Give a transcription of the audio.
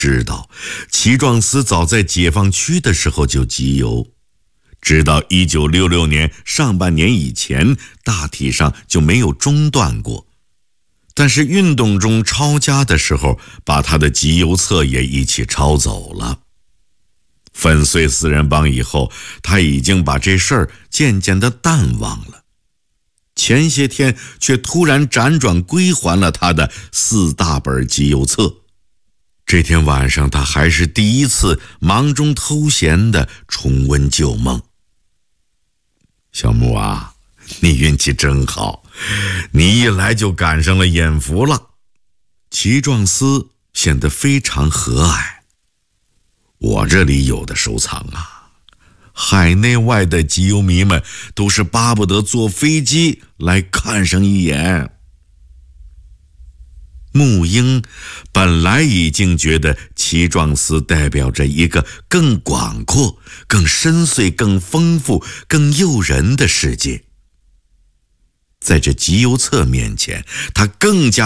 知道，奇壮司早在解放区的时候就集邮，直到1966年上半年以前，大体上就没有中断过。但是运动中抄家的时候，把他的集邮册也一起抄走了。粉碎四人帮以后，他已经把这事儿渐渐地淡忘了。前些天却突然辗转归还了他的4大本集邮册。这天晚上，他还是第一次忙中偷闲地重温旧梦。小木啊，你运气真好，你一来就赶上了眼福了。奇壮司显得非常和蔼。我这里有的收藏啊，海内外的集邮迷们都是巴不得坐飞机来看上一眼。木英本来已经觉得奇壮司代表着一个更广阔、更深邃、更丰富、更诱人的世界，在这集邮册面前，他更加